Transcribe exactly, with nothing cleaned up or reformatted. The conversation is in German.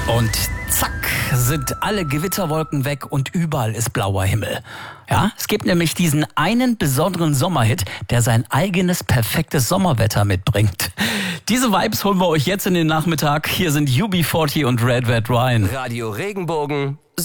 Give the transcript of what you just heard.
Und zack, sind alle Gewitterwolken weg und überall ist blauer Himmel. Ja, es gibt nämlich diesen einen besonderen Sommerhit, der sein eigenes perfektes Sommerwetter mitbringt. Diese Vibes holen wir euch jetzt in den Nachmittag. Hier sind U B vierzig und Red Red Wine. Radio Regenbogen